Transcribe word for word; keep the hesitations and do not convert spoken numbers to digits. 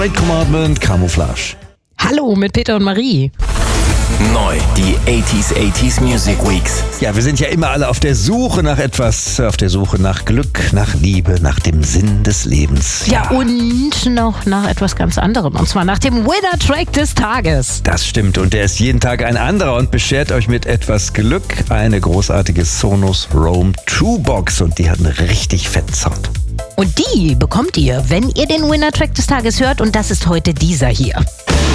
Great Commandment, Camouflage. Hallo mit Peter und Marie. Neu, die achtziger achtziger Music Weeks. Ja, wir sind ja immer alle auf der Suche nach etwas, auf der Suche nach Glück, nach Liebe, nach dem Sinn des Lebens. Ja, und noch nach etwas ganz anderem, und zwar nach dem Winner-Track des Tages. Das stimmt, und der ist jeden Tag ein anderer und beschert euch mit etwas Glück eine großartige Sonos Roam zwei Box, und die hat einen richtig fetten Sound. Und die bekommt ihr, wenn ihr den Winner-Track des Tages hört, und das ist heute dieser hier.